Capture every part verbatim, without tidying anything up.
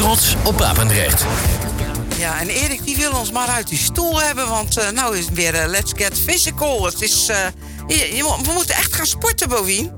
Trots op Papendrecht. Ja, en Erik die wil ons maar uit die stoel hebben, want uh, nou is het weer uh, let's get physical. Het is, uh, je, je, we moeten echt gaan sporten, Bovien.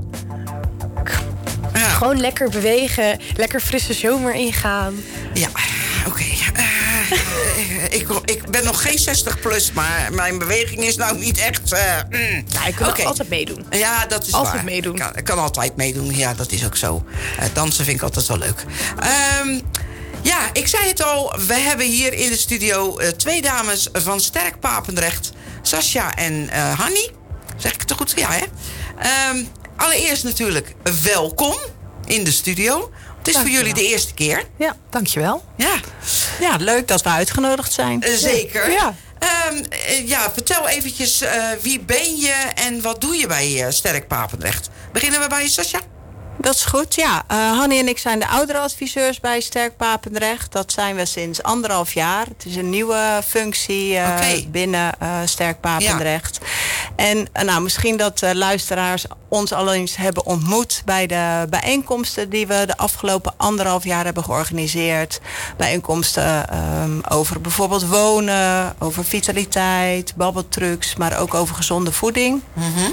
Ja. Gewoon lekker bewegen, lekker frisse zomer ingaan. Ja, oké. Okay. Uh, ik, ik ben nog geen zestig plus, maar mijn beweging is nou niet echt... Uh, mm. Ja, je kunt okay. altijd meedoen. Ja, dat is altijd waar. meedoen. Ik kan, ik kan altijd meedoen, ja, dat is ook zo. Uh, dansen vind ik altijd wel leuk. Um, ja, ik zei het al, we hebben hier in de studio uh, twee dames van Sterk Papendrecht. Sascha en uh, Hanny. Zeg ik het goed? Ja, hè? Um, allereerst natuurlijk welkom in de studio. Het is Dank voor jullie de eerste keer. Ja, dankjewel. Ja. Ja, leuk dat we uitgenodigd zijn. Uh, zeker. Ja. Um, uh, ja, vertel eventjes, uh, wie ben je en wat doe je bij uh, Sterk Papendrecht? Beginnen we bij je, Sascha? Dat is goed, ja. Uh, Hanny en ik zijn de ouderenadviseurs bij Sterk Papendrecht. Dat zijn we sinds anderhalf jaar. Het is een nieuwe functie uh, okay. binnen uh, Sterk Papendrecht. Ja. En uh, nou, misschien dat uh, luisteraars ons al eens hebben ontmoet bij de bijeenkomsten die we de afgelopen anderhalf jaar hebben georganiseerd. Bijeenkomsten um, over bijvoorbeeld wonen, over vitaliteit, babbeltrucs, maar ook over gezonde voeding. Mm-hmm.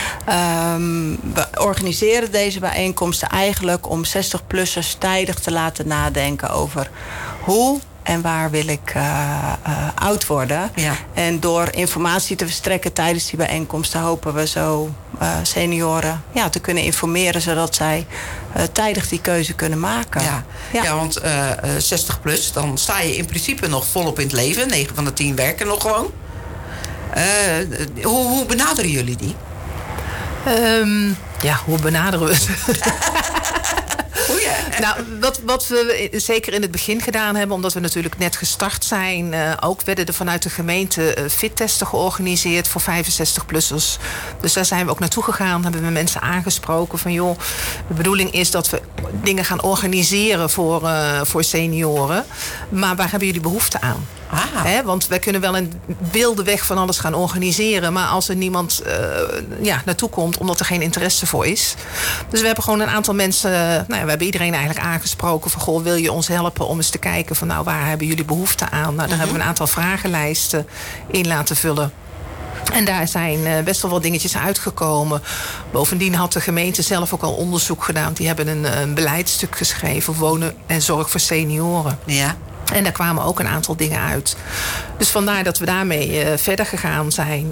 Um, we organiseren deze bijeenkomsten eigenlijk om zestig-plussers tijdig te laten nadenken over hoe en waar wil ik uh, uh, oud worden. Ja. En door informatie te verstrekken tijdens die bijeenkomsten hopen we zo uh, senioren ja, te kunnen informeren, zodat zij uh, tijdig die keuze kunnen maken. Ja, ja. ja want uh, zestig plus, dan sta je in principe nog volop in het leven. negen van de tien werken nog gewoon. Uh, hoe, hoe benaderen jullie die? Um, ja, hoe benaderen we het? Goeie. Nou, wat, wat we zeker in het begin gedaan hebben, omdat we natuurlijk net gestart zijn, uh, ook werden er vanuit de gemeente uh, fittesten georganiseerd voor vijfenzestig-plussers. Dus daar zijn we ook naartoe gegaan, hebben we mensen aangesproken van joh, de bedoeling is dat we dingen gaan organiseren voor, uh, voor senioren. Maar waar hebben jullie behoefte aan? Ah. He, want wij kunnen wel een wilde weg van alles gaan organiseren, maar als er niemand uh, ja, naartoe komt omdat er geen interesse voor is. Dus we hebben gewoon een aantal mensen, nou ja, we hebben iedereen eigenlijk aangesproken van goh, wil je ons helpen om eens te kijken van nou, waar hebben jullie behoefte aan? Nou, daar mm-hmm. hebben we een aantal vragenlijsten in laten vullen. En daar zijn uh, best wel wat dingetjes uitgekomen. Bovendien had de gemeente zelf ook al onderzoek gedaan. Die hebben een, een beleidstuk geschreven, wonen en zorg voor senioren. Ja. En daar kwamen ook een aantal dingen uit. Dus vandaar dat we daarmee uh, verder gegaan zijn.